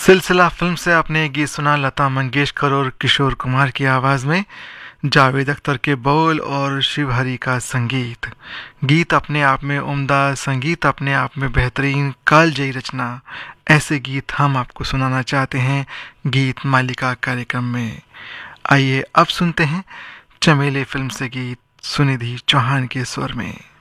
सिलसिला फिल्म से आपने गीत सुना लता मंगेशकर और किशोर कुमार की आवाज़ में। जावेद अख्तर के बोल और शिव हरी का संगीत। गीत अपने आप में उम्दा, संगीत अपने आप में बेहतरीन, कालजयी रचना। ऐसे गीत हम आपको सुनाना चाहते हैं गीत मालिका कार्यक्रम में। आइए अब सुनते हैं चमेली फिल्म से गीत सुनिधि चौहान के स्वर में।